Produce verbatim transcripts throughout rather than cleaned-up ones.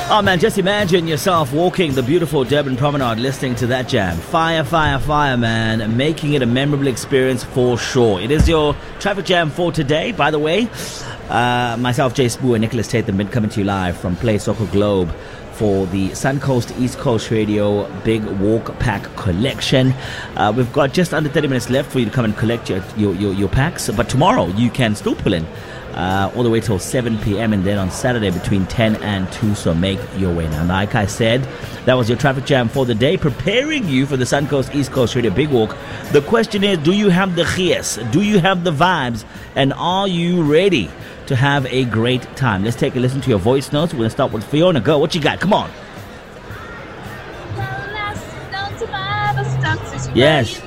Oh man, just imagine yourself walking the beautiful Durban Promenade listening to that jam. Fire, fire, fire, man. Making it a memorable experience for sure. It is your traffic jam for today, by the way. Uh, myself, Jay Spoo, and Nicholas Tatham been coming to you live from Play Soccer Globe for the Suncoast East Coast Radio Big Walk Pack Collection. Uh, we've got just under thirty minutes left for you to come and collect your, your, your, your packs. But tomorrow you can still pull in. Uh, all the way till seven p.m. and then on Saturday between ten and two, so make your way. Now, like I said, that was your traffic jam for the day, preparing you for the Suncoast East Coast Radio Big Walk. The question is, do you have the gees? Do you have the vibes? And are you ready to have a great time? Let's take a listen to your voice notes. We're going to start with Fiona. Go, what you got? Come on. Yes.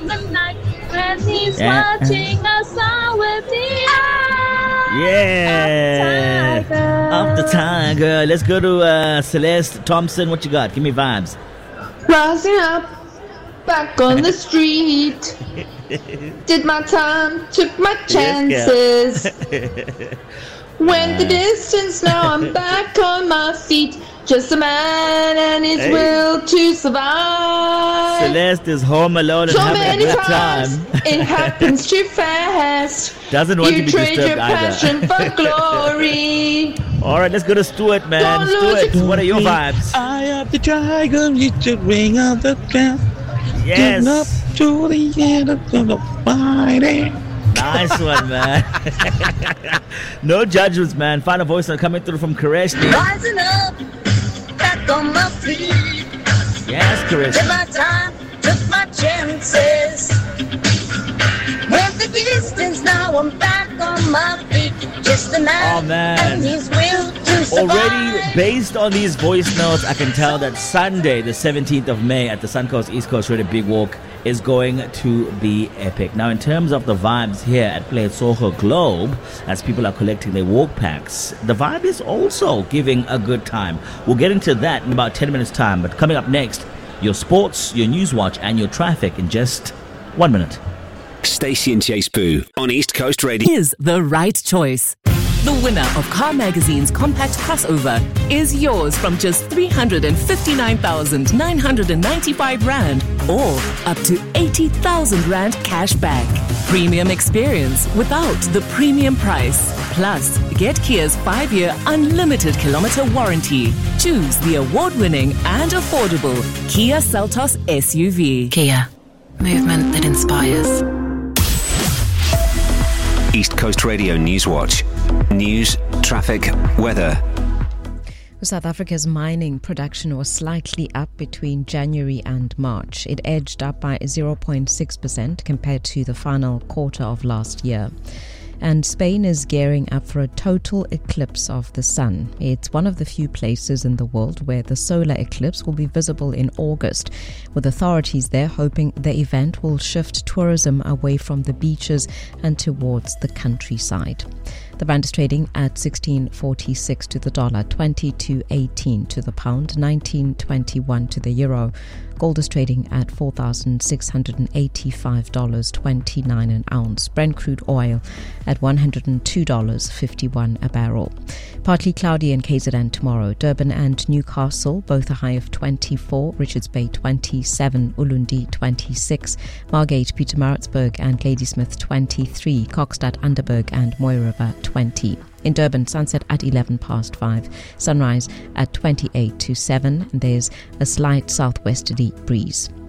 Yeah. Up the tiger. Let's go to uh, Celeste Thompson. What you got? Give me vibes. Rising up, back on the street. Did my time, took my chances. Yes, Went the distance, now I'm back on my feet. Just a man and his hey. will to survive. Celeste is home alone and so having many a good times time. It happens too fast. Doesn't want you to be trade disturbed your either. passion for glory. All right, let's go to Stuart, man. Don't Stuart, what are your vibes? I am the tiger, it's the ring of the bell. Yes. Up to the end of the fighting. Nice one, man. No judgments, man. Final voice note coming through from Kareshni. Rising up, back on my feet. Yes, Kareshni. Took my time, took my chances. Went the distance, now I'm back on my feet. Just a man, oh, man. and his will to survive. Already, based on these voice notes, I can tell that Sunday, the seventeenth of May at the Suncoast East Coast Radio Big Walk is going to be epic. Now, in terms of the vibes here at Play Soccer Globe, as people are collecting their walk packs, the vibe is also giving a good time. We'll get into that in about ten minutes' time. But coming up next, your sports, your news watch, and your traffic in just one minute. Stacey and Jay Spoo on East Coast Radio is the right choice. The winner of Car Magazine's compact crossover is yours from just three hundred fifty-nine thousand nine hundred ninety-five rand or up to eighty thousand rand cash back. Premium experience without the premium price. Plus, get Kia's five-year unlimited kilometer warranty. Choose the award-winning and affordable Kia Seltos S U V. Kia, movement that inspires. East Coast Radio News Watch. News, traffic, weather. South Africa's mining production was slightly up between January and March. It edged up by zero point six percent compared to the final quarter of last year. And Spain is gearing up for a total eclipse of the sun. It's one of the few places in the world where the solar eclipse will be visible in August, with authorities there hoping the event will shift tourism away from the beaches and towards the countryside. The rand is trading at sixteen forty-six to the dollar, twenty-two eighteen to the pound, nineteen twenty-one to the euro. Gold is trading at four thousand six hundred eighty-five dollars and twenty-nine cents an ounce. Brent crude oil at one hundred two dollars and fifty-one cents a barrel. Partly cloudy in K Z N tomorrow. Durban and Newcastle, both a high of twenty-four. Richards Bay twenty-seven. Ulundi twenty-six. Margate, Pietermaritzburg and Ladysmith twenty-three. Kokstad, Underberg and Mooiriver twenty. In Durban, sunset at eleven past five. Sunrise at twenty-eight to seven. And there's a slight southwesterly breeze.